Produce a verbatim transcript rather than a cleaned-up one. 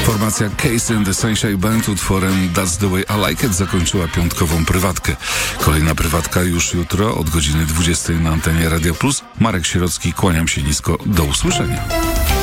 Formacja Case and the Sunshine Band utworem That's the Way I Like It zakończyła piątkową prywatkę. Kolejna prywatka już jutro od godziny dwudziestej na antenie Radio Plus. Marek Sierocki, kłaniam się nisko. Do usłyszenia.